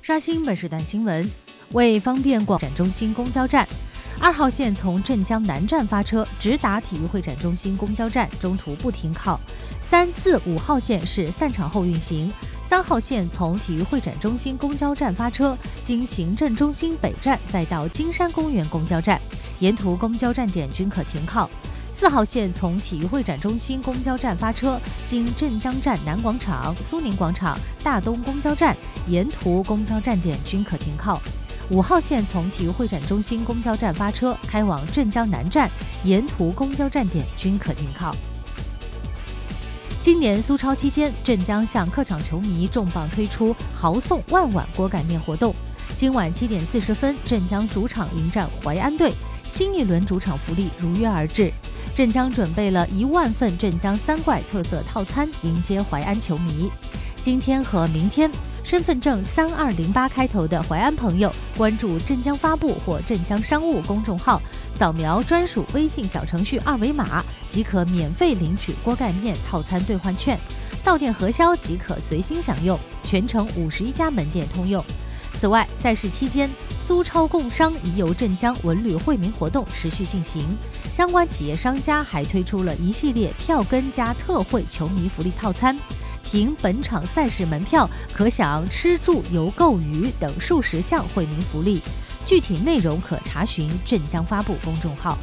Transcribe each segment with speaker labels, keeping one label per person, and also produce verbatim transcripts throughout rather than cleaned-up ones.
Speaker 1: 刷新本时段新闻。为方便广展中心公交站，二号线从镇江南站发车，直达体育会展中心公交站，中途不停靠。三四五号线是散场后运行。三号线从体育会展中心公交站发车，经行政中心北站，再到金山公园公交站，沿途公交站点均可停靠。四号线从体育会展中心公交站发车，经镇江站南广场、苏宁广场、大东公交站，沿途公交站点均可停靠。五号线从体育会展中心公交站发车，开往镇江南站，沿途公交站点均可停靠。今年苏超期间，镇江向客场球迷重磅推出豪送万碗锅盖面活动。今晚七点四十分，镇江主场迎战淮安队，新一轮主场福利如约而至。镇江准备了一万份镇江三怪特色套餐迎接淮安球迷。今天和明天，身份证三二零八开头的淮安朋友，关注镇江发布或镇江商务公众号，扫描专属微信小程序二维码，即可免费领取锅盖面套餐兑换券，到店核销即可随心享用，全程五十一家门店通用。此外，赛事期间，苏超共商已有镇江文旅惠民活动持续进行，相关企业商家还推出了一系列票根加特惠球迷福利套餐。凭本场赛事门票可享吃住游购娱等数十项惠民福利，具体内容可查询镇江发布公众号。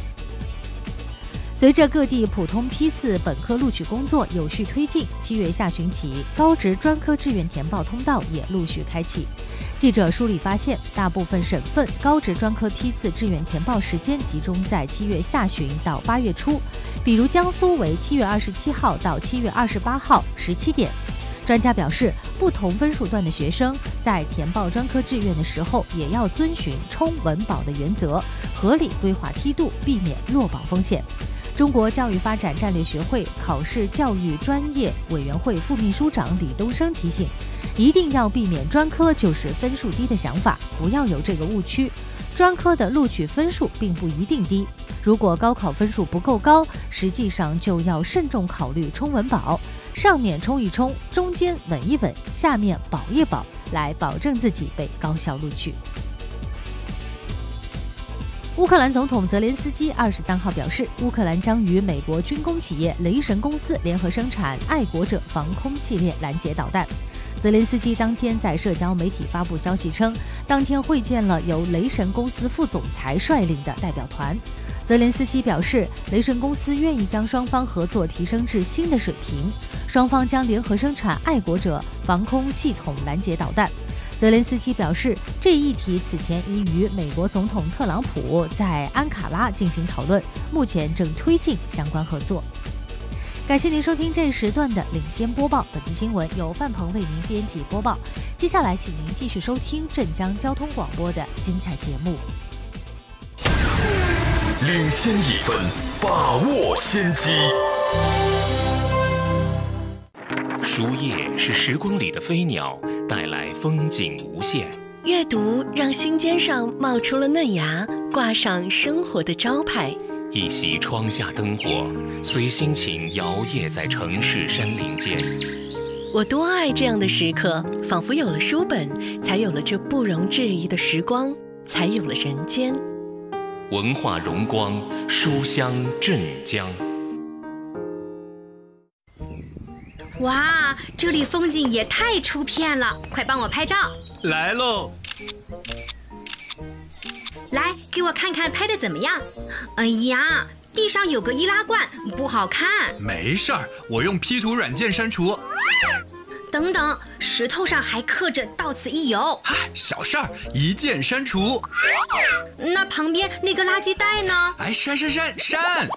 Speaker 1: 随着各地普通批次本科录取工作有序推进，七月下旬起，高职专科志愿填报通道也陆续开启。记者梳理发现，大部分省份高职专科批次志愿填报时间集中在七月下旬到八月初，比如江苏为七月二十七号到七月二十八号十七点。专家表示，不同分数段的学生在填报专科志愿的时候，也要遵循冲稳保的原则，合理规划梯度，避免落保风险。中国教育发展战略学会考试教育专业委员会副秘书长李东升提醒，一定要避免专科就是分数低的想法，不要有这个误区。专科的录取分数并不一定低，如果高考分数不够高，实际上就要慎重考虑冲稳保，上面冲一冲，中间稳一稳，下面保一保，来保证自己被高校录取。乌克兰总统泽连斯基二十三号表示，乌克兰将与美国军工企业雷神公司联合生产爱国者防空系列拦截导弹。泽连斯基当天在社交媒体发布消息称，当天会见了由雷神公司副总裁率领的代表团。泽连斯基表示，雷神公司愿意将双方合作提升至新的水平，双方将联合生产爱国者防空系统拦截导弹。泽连斯基表示，这一议题此前已与美国总统特朗普在安卡拉进行讨论，目前正推进相关合作。感谢您收听这一时段的领先播报，本次新闻由范鹏为您编辑播报。接下来，请您继续收听镇江交通广播的精彩节目。
Speaker 2: 领先一分，把握先机。
Speaker 3: 书页是时光里的飞鸟，带来风景无限。
Speaker 4: 阅读让心尖上冒出了嫩芽，挂上生活的招牌。
Speaker 3: 一袭窗下灯火，随心情摇曳在城市山林间。
Speaker 4: 我多爱这样的时刻，仿佛有了书本，才有了这不容置疑的时光，才有了人间。
Speaker 3: 文化荣光，书香镇江。
Speaker 5: 哇，这里风景也太出片了，快帮我拍照。
Speaker 6: 来喽！
Speaker 5: 来，给我看看拍的怎么样？哎呀，地上有个易拉罐，不好看。
Speaker 6: 没事儿，我用 P 图软件删除。
Speaker 5: 等等，石头上还刻着到此一游。
Speaker 6: 嗨，小事儿，一键删除。
Speaker 5: 那旁边那个垃圾袋呢？
Speaker 6: 哎，删删删删！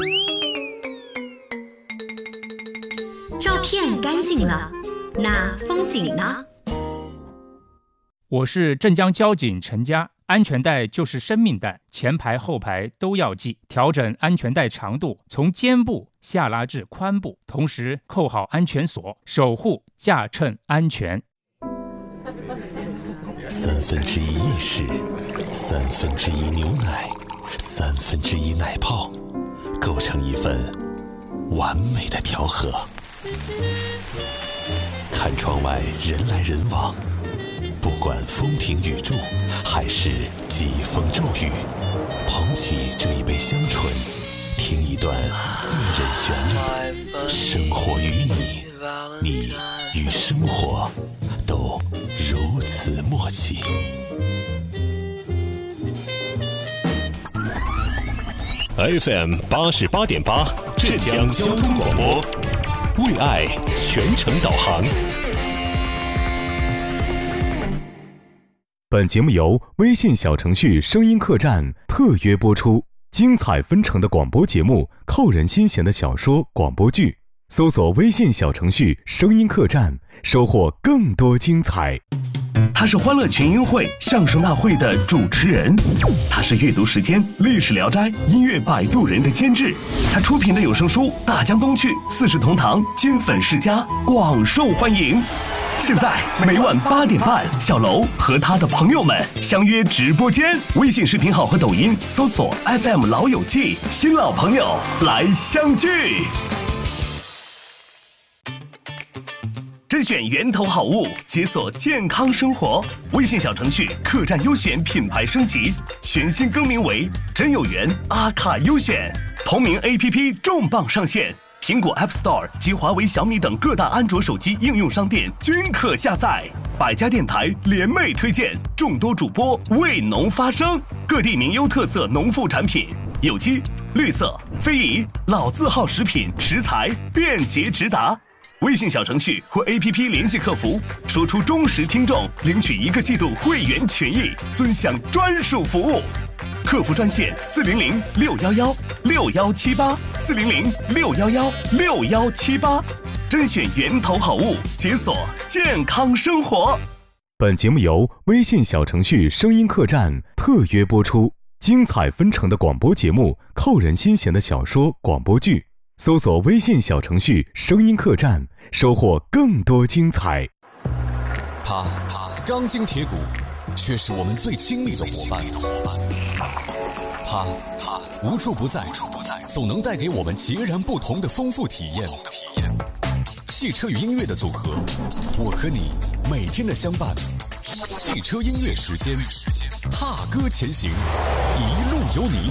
Speaker 5: 照片干净了，那风景呢？
Speaker 7: 我是镇江交警陈佳。安全带就是生命带，前排后排都要系。调整安全带长度，从肩部下拉至髋部，同时扣好安全锁，守护驾乘安全。
Speaker 8: 三分之一意识，三分之一牛奶，三分之一奶泡，构成一份完美的调和。看窗外人来人往， 不管风停雨住，还是疾风骤雨，捧起这一杯香醇，听一段醉人旋律。生活与你，你与生活都如此默契。F M 八十八点八，浙江交通广播，为爱全程导航。
Speaker 9: 本节目由微信小程序声音客栈特约播出，精彩纷呈的广播节目，扣人心弦的小说、广播剧，搜索微信小程序声音客栈，收获更多精彩。
Speaker 10: 他是欢乐群英会相声大会的主持人，他是阅读时间历史聊斋音乐摆渡人的监制，他出品的有声书《大江东去》《四世同堂》《金粉世家》广受欢迎。现在每晚八点半，小楼和他的朋友们相约直播间，微信视频号和抖音搜索 F M 老友记，新老朋友来相聚。甄选源头好物，解锁健康生活。微信小程序客栈优选品牌升级，全新更名为真有缘阿卡优选。同名 A P P 重磅上线，苹果 App Store 及华为、小米等各大安卓手机应用商店均可下载。百家电台联袂推荐，众多主播为农发声，各地名优特色农副产品，有机、绿色、非遗、老字号食品食材便捷直达。微信小程序或 A P P 联系客服，说出忠实听众，领取一个季度会员权益，尊享专属服务。客服专线四零零六幺幺六幺七八四零零六幺幺六幺七八，甄选源头好物，解锁健康生活。
Speaker 9: 本节目由微信小程序声音客栈特约播出，精彩纷呈的广播节目，扣人心弦的小说、广播剧，搜索微信小程序声音客栈，收获更多精彩。
Speaker 11: 他钢筋铁骨，却是我们最亲密的伙伴。他无处不在，总能带给我们截然不同的丰富体验。汽车与音乐的组合，我和你每天的相伴。汽车音乐时间，踏歌前行，一路有你。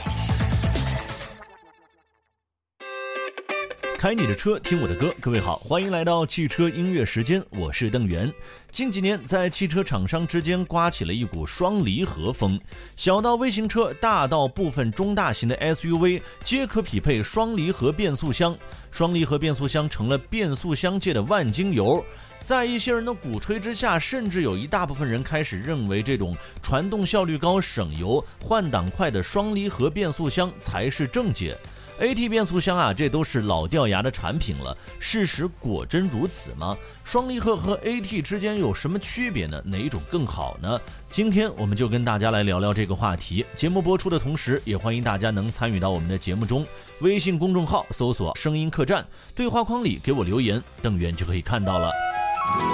Speaker 12: 开你的车，听我的歌。各位好，欢迎来到汽车音乐时间，我是邓源。近几年在汽车厂商之间刮起了一股双离合风，小到微型车，大到部分中大型的 S U V 皆可匹配双离合变速箱。双离合变速箱成了变速箱界的万金油，在一些人的鼓吹之下，甚至有一大部分人开始认为这种传动效率高、省油、换挡快的双离合变速箱才是正解。A T 变速箱啊，这都是老掉牙的产品了。事实果真如此吗？双离合和 A T 之间有什么区别呢？哪一种更好呢？今天我们就跟大家来聊聊这个话题。节目播出的同时，也欢迎大家能参与到我们的节目中。微信公众号搜索声音客栈，对话框里给我留言，邓源就可以看到了。